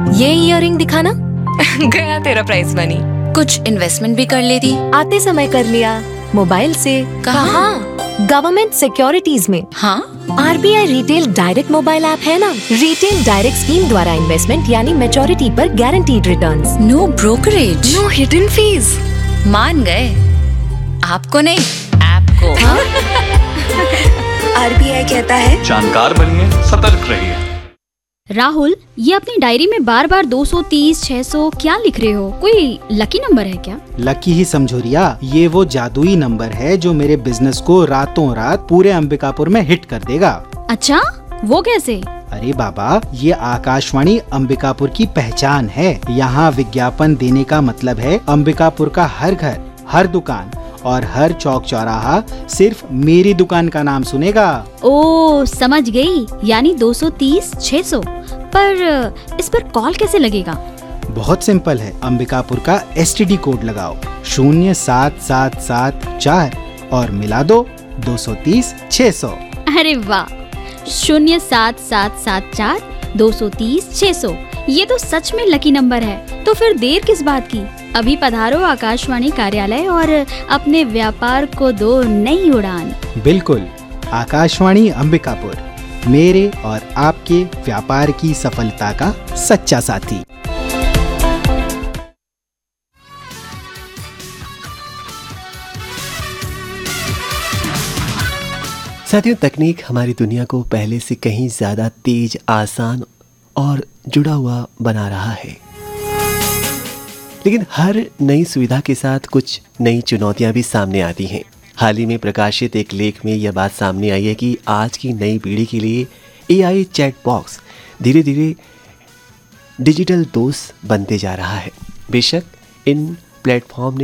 ये इयररिंग दिखाना। गया तेरा प्राइस मनी। कुछ इन्वेस्टमेंट भी कर लेती। आते समय कर लिया। मोबाइल से। कहाँ? गवर्नमेंट सिक्योरिटीज में। हाँ? RBI retail direct mobile app है ना, रिटेल डायरेक्ट स्कीम द्वारा इन्वेस्टमेंट यानी मैच्योरिटी पर guaranteed returns. No brokerage, no hidden fees. मान गए। आपको नहीं, ऐप को। हाँ? RBI कहता है जानकार बनिए, सतर्क रहिए। राहुल, ये अपनी डायरी में बार बार 230, 600 क्या लिख रहे हो? कोई लकी नंबर है क्या? लकी ही समझो रिया, ये वो जादुई नंबर है जो मेरे बिजनेस को रातों रात पूरे अंबिकापुर में हिट कर देगा। अच्छा, वो कैसे? अरे बाबा, ये आकाशवाणी अंबिकापुर की पहचान है। यहाँ विज्ञापन देने का मतलब है अंबिकापुर का हर घर, हर दुकान और हर चौक चौराहा सिर्फ मेरी दुकान का नाम सुनेगा। ओ, समझ गई। यानी 230, 600। पर इस पर कॉल कैसे लगेगा? बहुत सिंपल है, अंबिकापुर का STD कोड लगाओ 07774 और मिला दो 230, 600। अरे वाह, 07774 230, 600। ये तो सच में लकी नंबर है। तो फिर देर किस बात की? अभी पधारो आकाशवाणी कार्यालय और अपने व्यापार को दो नई उड़ान। बिल्कुल, आकाशवाणी अंबिकापुर, मेरे और आपके व्यापार की सफलता का सच्चा साथी। साथियों, तकनीक हमारी दुनिया को पहले से कहीं ज़्यादा तेज, आसान और जुड़ा हुआ बना रहा है। लेकिन हर नई सुविधा के साथ कुछ नई चुनौतियां भी सामने आती हैं। हाल ही में प्रकाशित एक लेख में यह बात सामने आई है कि आज की नई पीढ़ी के लिए AI चैट बॉक्स धीरे धीरे डिजिटल दोस्त बनते जा रहा है। बेशक इन प्लेटफॉर्म